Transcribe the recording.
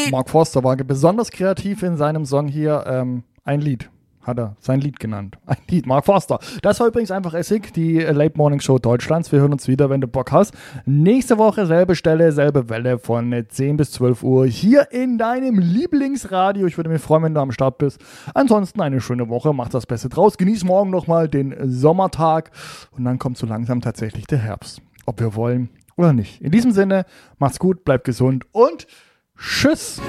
Mark Forster war besonders kreativ in seinem Song hier. Ein Lied. Hat er sein Lied genannt. Ein Lied, Mark Forster. Das war übrigens einfach Essig, die Late Morning Show Deutschlands. Wir hören uns wieder, wenn du Bock hast. Nächste Woche, selbe Stelle, selbe Welle von 10 bis 12 Uhr hier in deinem Lieblingsradio. Ich würde mich freuen, wenn du am Start bist. Ansonsten eine schöne Woche, mach das Beste draus. Genieß morgen nochmal den Sommertag und dann kommt so langsam tatsächlich der Herbst. Ob wir wollen oder nicht. In diesem Sinne, macht's gut, bleibt gesund und tschüss.